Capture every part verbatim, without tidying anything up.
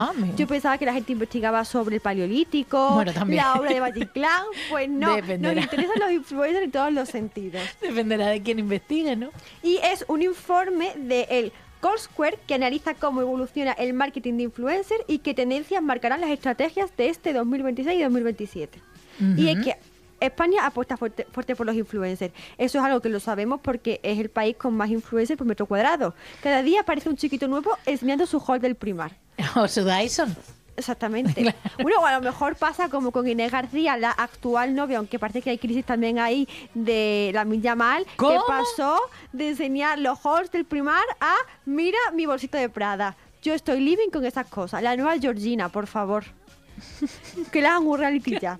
Ah, Yo pensaba que la gente investigaba sobre el paleolítico, bueno, la obra de Valle Inclán. Pues no, Dependerá. nos interesan los influencers en todos los sentidos. Dependerá de quién investigue, ¿no? Y es un informe del Courseware que analiza cómo evoluciona el marketing de influencers y qué tendencias marcarán las estrategias de este dos mil veintiséis y dos mil veintisiete. Uh-huh. Y es que España apuesta fuerte, fuerte por los influencers. Eso es algo que lo sabemos porque es el país con más influencers por metro cuadrado. Cada día aparece un chiquito nuevo enseñando su haul del Primark. O su Dyson. Exactamente. Claro. Bueno, o a lo mejor pasa como con Inés García, la actual novia, aunque parece que hay crisis también ahí, de Lamine Yamal, que pasó de enseñar los hauls del Primark a mira mi bolsito de Prada. Yo estoy living con esas cosas. La nueva Georgina, por favor. Que la hagan un reality ya.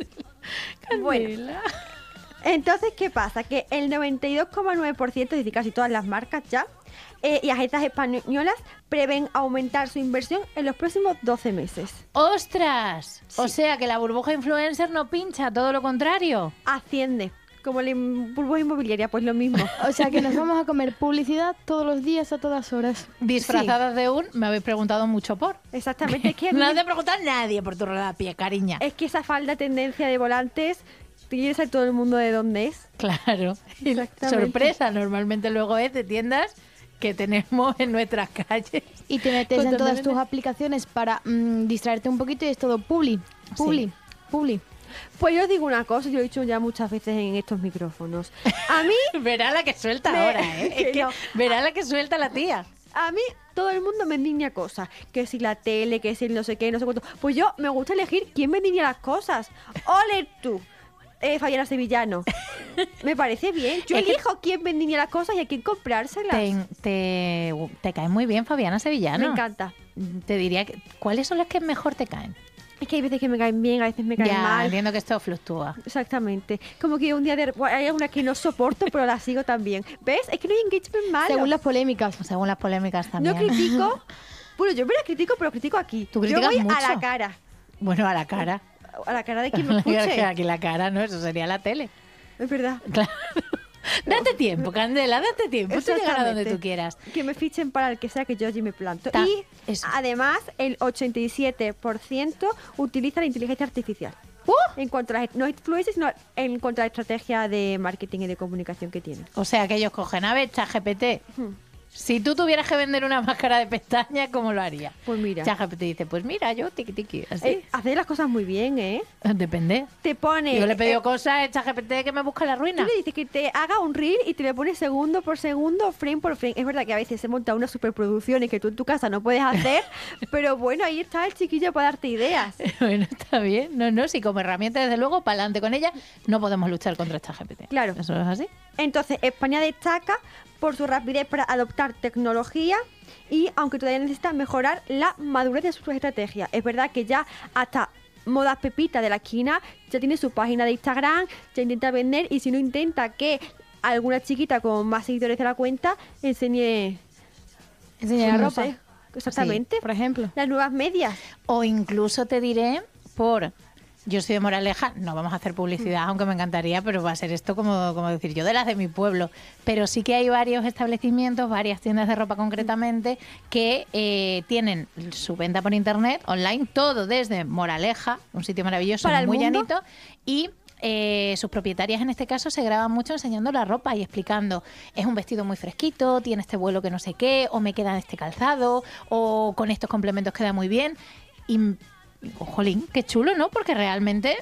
Bueno, entonces, ¿qué pasa? Que el noventa y dos coma nueve por ciento, es decir, casi todas las marcas ya, eh, y agencias españolas prevén aumentar su inversión en los próximos doce meses. ¡Ostras! Sí. O sea, que la burbuja influencer no pincha, todo lo contrario. Asciende. Como la burbuja inmobiliaria, pues lo mismo. O sea, que nos vamos a comer publicidad todos los días a todas horas. Disfrazadas sí. de un, me habéis preguntado mucho por. Exactamente. Es que no te ha preguntado nadie por tu pie, cariña. Es que esa falda tendencia de volantes, te quieres saber todo el mundo de dónde es. Claro. Sorpresa, normalmente luego es de tiendas que tenemos en nuestras calles. Y te metes en todas tus aplicaciones para mmm, distraerte un poquito y es todo publi, publi, sí. publi. Pues yo os digo una cosa, yo lo he dicho ya muchas veces en estos micrófonos. A mí... verá la que suelta me... ahora, ¿eh? Es que no. Verá la que suelta la tía. A mí todo el mundo me endiña cosas. Que si la tele, que si no sé qué, no sé cuánto. Pues yo me gusta elegir quién me endiña las cosas. Ole tú, eh, Fabiana Sevillano. Me parece bien. Yo es elijo que... quién me endiña las cosas y a quién comprárselas. Te, te, te cae muy bien Fabiana Sevillano. Me encanta. Te diría, que ¿cuáles son las que mejor te caen? Es que hay veces que me caen bien, a veces me caen ya, mal. Entiendo que esto fluctúa. Exactamente. Como que un día de... hay algunas que no soporto, pero las sigo también. ¿Ves? Es que no hay engagement malo. Según las polémicas. Según las polémicas también. No critico. Bueno, yo me la critico, pero critico aquí. ¿Tú criticas yo voy mucho? a la cara. Bueno, a la cara. A la cara de quien me escuche. Aquí la cara, ¿no? Eso sería la tele. Es verdad. Claro. Date tiempo, Candela, date tiempo. Tú llegarás donde tú quieras. Que me fichen para el que sea, que yo allí me planto. Ta y eso. Además, el ochenta y siete por ciento utiliza la inteligencia artificial. Uh. En cuanto a las, no influencers, sino en cuanto a la estrategia de marketing y de comunicación que tienen. O sea, que ellos cogen, a ver, ChatGPT. Hmm. Si tú tuvieras que vender una máscara de pestañas, ¿cómo lo harías? Pues mira. ChatGPT dice, pues mira, yo tiki tiki, así. Eh, hacer las cosas muy bien, ¿eh? Depende. Te pone... Yo le he pedido eh, cosas a ChatGPT que me busca la ruina. Tú le dices que te haga un reel y te le pones segundo por segundo, frame por frame. Es verdad que a veces se monta unas superproducciones que tú en tu casa no puedes hacer, pero bueno, ahí está el chiquillo para darte ideas. Bueno, está bien. No, no, si como herramienta, desde luego, para adelante con ella, no podemos luchar contra ChatGPT. Claro. ¿Eso es así? Entonces, España destaca por su rapidez para adoptar tecnología y, aunque todavía necesita mejorar la madurez de sus estrategias. Es verdad que ya hasta Modas Pepita de la esquina ya tiene su página de Instagram, ya intenta vender, y si no intenta que alguna chiquita con más seguidores de la cuenta enseñe... Enseñe la no ropa. sé, exactamente. Sí, por ejemplo. Las nuevas medias. O incluso te diré por... Yo soy de Moraleja, no vamos a hacer publicidad, aunque me encantaría, pero va a ser esto como, como decir yo de las de mi pueblo. Pero sí que hay varios establecimientos, varias tiendas de ropa concretamente, que eh, tienen su venta por internet, online, todo desde Moraleja, un sitio maravilloso, ¿Para el muy mundo? llanito, y... Eh, sus propietarias en este caso se graban mucho enseñando la ropa y explicando, es un vestido muy fresquito, tiene este vuelo que no sé qué, o me queda este calzado, o con estos complementos queda muy bien. Y digo, jolín, qué chulo, ¿no? Porque realmente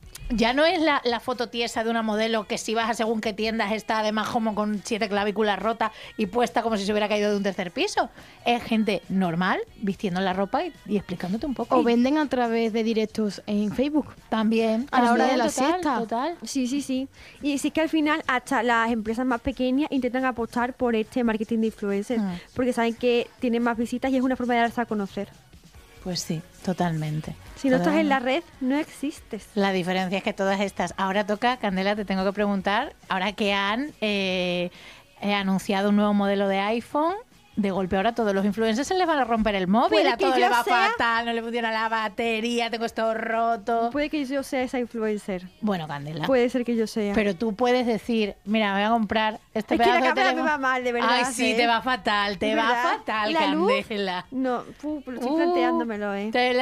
ya no es la, la foto tiesa de una modelo que si vas a según qué tiendas está además como con siete clavículas rotas y puesta como si se hubiera caído de un tercer piso. Es gente normal vistiendo la ropa y, y explicándote un poco. O venden a través de directos en Facebook. También. A la hora de la total, siesta. Total. Sí, sí, sí. Y sí que al final hasta las empresas más pequeñas intentan apostar por este marketing de influencers, Mm. porque saben que tienen más visitas y es una forma de darse a conocer. Pues sí, totalmente. Si no estás en la Totalmente. red, no existes. La diferencia es que todas estas... Ahora toca, Candela, te tengo que preguntar, ahora que han eh, eh, anunciado un nuevo modelo de iPhone, de golpe ahora a todos los influencers se les van a romper el móvil, Puede a que todos yo les va sea- fatal, no le funciona la batería, tengo esto roto. Puede que yo sea esa influencer. Bueno, Candela, Puede ser que yo sea. pero tú puedes decir, mira, me voy a comprar este Es que la pedazo de cámara me teléfono. va mal, de verdad, Ay, sí, ¿eh? te va fatal, te ¿De va verdad? fatal, ¿La luz? Candela. No, fu, pero estoy Uh, planteándomelo, ¿eh? te